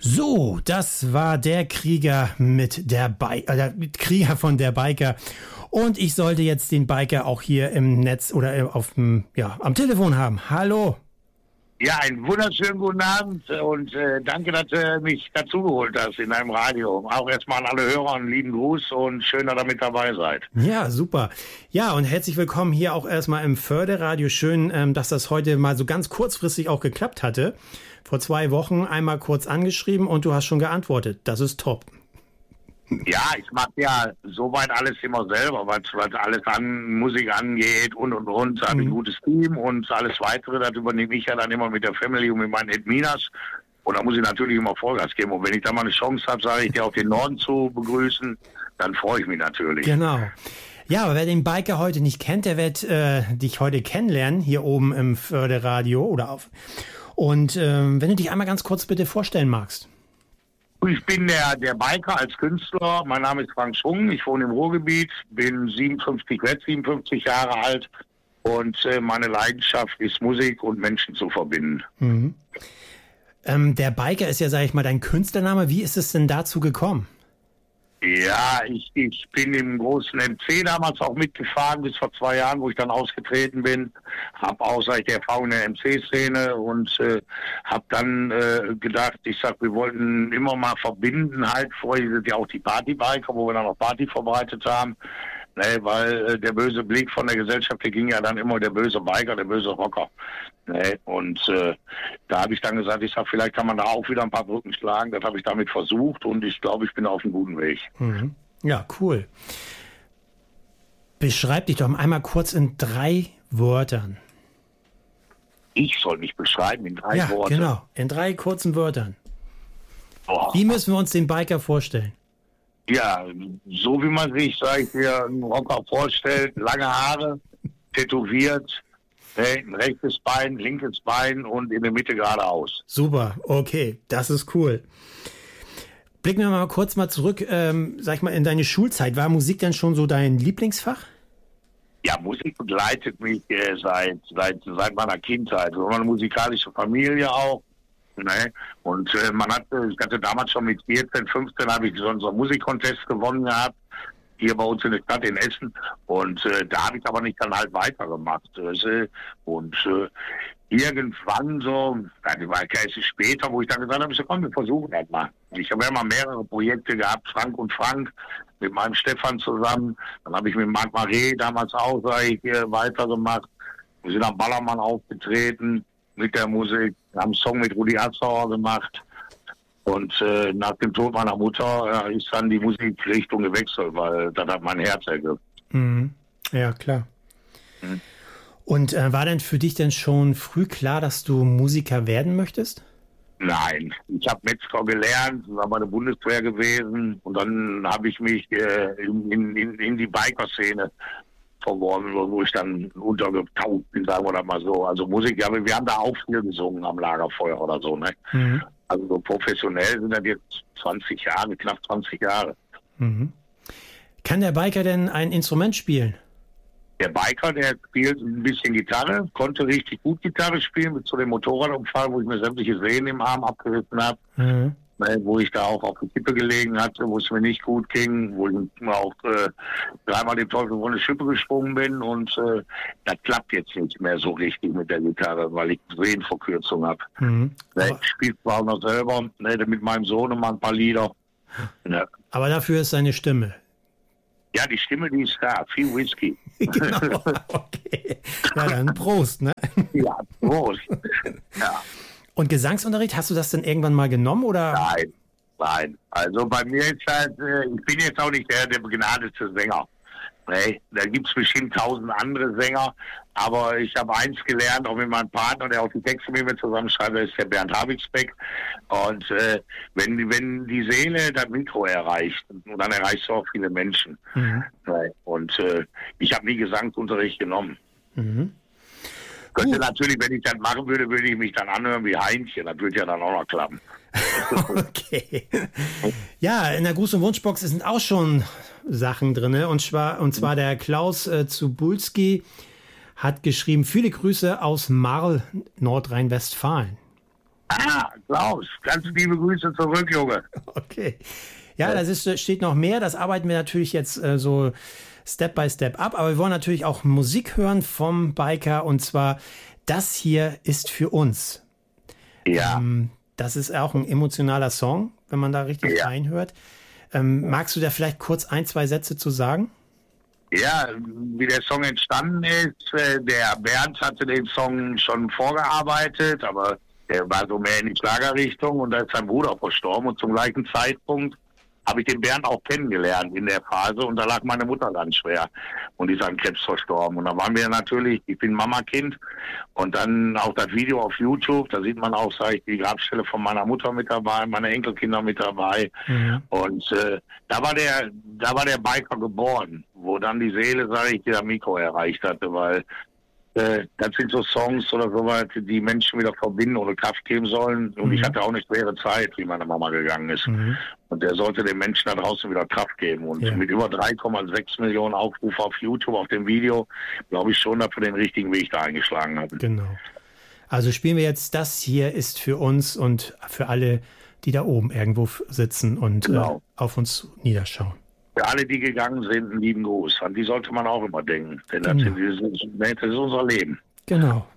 So, das war der Krieger mit der Krieger von der Biker. Und ich sollte jetzt den Biker auch hier im Netz oder am Telefon haben. Hallo. Ja, einen wunderschönen guten Abend und danke, dass du mich dazugeholt hast in deinem Radio. Auch erstmal an alle Hörer einen lieben Gruß und schön, dass ihr mit dabei seid. Ja, super. Ja, und herzlich willkommen hier auch erstmal im Förderradio. Schön, dass das heute mal so ganz kurzfristig auch geklappt hatte. Vor 2 Wochen einmal kurz angeschrieben und du hast schon geantwortet. Das ist top. Ja, ich mache ja soweit alles immer selber, was alles an Musik angeht und. Habe ein gutes Team und alles Weitere, das übernehme ich ja dann immer mit der Family und mit meinen Adminas. Und da muss ich natürlich immer Vollgas geben. Und wenn ich da mal eine Chance habe, sage ich dir auch den Norden zu begrüßen, dann freue ich mich natürlich. Genau. Ja, aber wer den Biker heute nicht kennt, der wird dich heute kennenlernen, hier oben im Förderradio oder auf. Und wenn du dich einmal ganz kurz bitte vorstellen magst. Ich bin der Biker als Künstler. Mein Name ist Frank Schwung. Ich wohne im Ruhrgebiet, bin 57 Jahre alt und meine Leidenschaft ist Musik und Menschen zu verbinden. Mhm. Der Biker ist ja, sag ich mal, dein Künstlername. Wie ist es denn dazu gekommen? Ja, ich bin im großen MC damals auch mitgefahren, bis vor 2 Jahren, wo ich dann ausgetreten bin. Habe auch seit der Erfahrung in der MC-Szene und habe dann gedacht, wir wollten immer mal verbinden halt. Vorher sind ja auch die Partybiker, wo wir dann noch Party verbreitet haben. Ne, weil der böse Blick von der Gesellschaft, der ging ja dann immer der böse Biker, der böse Rocker. Ne, und da habe ich dann gesagt, vielleicht kann man da auch wieder ein paar Brücken schlagen. Das habe ich damit versucht und ich glaube, ich bin auf einem guten Weg. Mhm. Ja, cool. Beschreib dich doch einmal kurz in 3 Wörtern. Ich soll mich beschreiben in 3 Worten? Ja, genau, in 3 kurzen Wörtern. Boah. Wie müssen wir uns den Biker vorstellen? Ja, so wie man sich, einen Rocker vorstellt, lange Haare, tätowiert, ein rechtes Bein, linkes Bein und in der Mitte geradeaus. Super, okay, das ist cool. Blicken wir mal kurz zurück, in deine Schulzeit. War Musik denn schon so dein Lieblingsfach? Ja, Musik begleitet mich seit meiner Kindheit. Wir haben eine musikalische Familie auch. Ne? Und ich hatte damals schon mit 14, 15 habe ich so einen Musikcontest gewonnen gehabt, hier bei uns in der Stadt in Essen. Und da habe ich aber nicht dann halt weitergemacht. Und irgendwann so, das war erst später, wo ich dann gesagt habe, komm, wir versuchen das mal. Ich habe ja mal mehrere Projekte gehabt, Frank und Frank, mit meinem Stefan zusammen. Dann habe ich mit Marc Marais damals auch weitergemacht. Wir sind am Ballermann aufgetreten mit der Musik, wir haben einen Song mit Rudi Assauer gemacht und nach dem Tod meiner Mutter ist dann die Musikrichtung gewechselt, weil das hat mein Herz ergriffen. Mhm. Ja, klar. Mhm. Und war denn für dich denn schon früh klar, dass du Musiker werden möchtest? Nein, ich habe Metzger gelernt, war bei der Bundeswehr gewesen und dann habe ich mich in die Biker-Szene verworben, wo ich dann untergetaucht bin, sagen wir das mal so. Also Musik, ja, wir haben da auch viel gesungen am Lagerfeuer oder so, ne? Mhm. Also so professionell sind das jetzt 20 Jahre, knapp 20 Jahre. Mhm. Kann der Biker denn ein Instrument spielen? Der Biker, der spielt ein bisschen Gitarre, konnte richtig gut Gitarre spielen, bis zu dem Motorradunfall, wo ich mir sämtliche Sehnen im Arm abgerissen habe. Mhm. Wo ich da auch auf die Kippe gelegen hatte, wo es mir nicht gut ging, wo ich auch 3-mal den Teufel von der Schippe gesprungen bin und das klappt jetzt nicht mehr so richtig mit der Gitarre, weil ich Sehnenverkürzung habe. Mhm. Ich spiele zwar auch noch selber mit meinem Sohn und mal ein paar Lieder. Ja. Aber dafür ist seine Stimme. Ja, die Stimme, die ist da. Viel Whisky. Genau, okay. Ja, dann Prost, ne? Ja, Prost. Ja. Und Gesangsunterricht, hast du das denn irgendwann mal genommen, oder? Nein. Also bei mir ist ich bin jetzt auch nicht der begnadete Sänger. Nee, da gibt es bestimmt 1000 andere Sänger, aber ich habe eins gelernt, auch mit meinem Partner, der auch die Texte mit mir zusammenschreibt, das ist der Bernd Habigsbeck. Und wenn die Seele das Mikro erreicht, dann erreichst du auch viele Menschen. Mhm. Und ich habe nie Gesangsunterricht genommen. Mhm. Könnte natürlich, wenn ich das machen würde, würde ich mich dann anhören wie Heinchen. Das würde ja dann auch noch klappen. Okay. Ja, in der Gruß- und Wunschbox sind auch schon Sachen drin. Und zwar der Klaus Zubulski hat geschrieben, viele Grüße aus Marl, Nordrhein-Westfalen. Klaus, ganz liebe Grüße zurück, Junge. Okay. Ja, steht noch mehr. Das arbeiten wir natürlich jetzt so Step by Step ab. Aber wir wollen natürlich auch Musik hören vom Biker. Und zwar, das hier ist für uns. Ja. Das ist auch ein emotionaler Song, wenn man da richtig reinhört. Magst du da vielleicht kurz 1, 2 Sätze zu sagen? Ja, wie der Song entstanden ist, der Bernd hatte den Song schon vorgearbeitet, aber der war so mehr in die Schlagerrichtung und da ist sein Bruder verstorben und zum gleichen Zeitpunkt habe ich den Bernd auch kennengelernt in der Phase und da lag meine Mutter ganz schwer und die ist an Krebs verstorben. Und da waren wir natürlich, ich bin Mama-Kind und dann auch das Video auf YouTube, da sieht man auch, sag ich, die Grabstelle von meiner Mutter mit dabei, meine Enkelkinder mit dabei. Und da war der Biker geboren, wo dann die Seele, sag ich, der Mikro erreicht hatte, weil das sind so Songs oder sowas, die Menschen wieder verbinden oder Kraft geben sollen. Und ich hatte auch eine schwere Zeit, wie meine Mama gegangen ist. Und der sollte den Menschen da draußen wieder Kraft geben. Und mit über 3,6 Millionen Aufrufe auf YouTube, auf dem Video, glaube ich schon, dass wir den richtigen Weg da eingeschlagen haben. Genau. Also spielen wir jetzt, das hier ist für uns und für alle, die da oben irgendwo sitzen und auf uns niederschauen. Für alle, die gegangen sind, einen lieben Gruß. An die sollte man auch immer denken. Denn das ist unser Leben. Genau.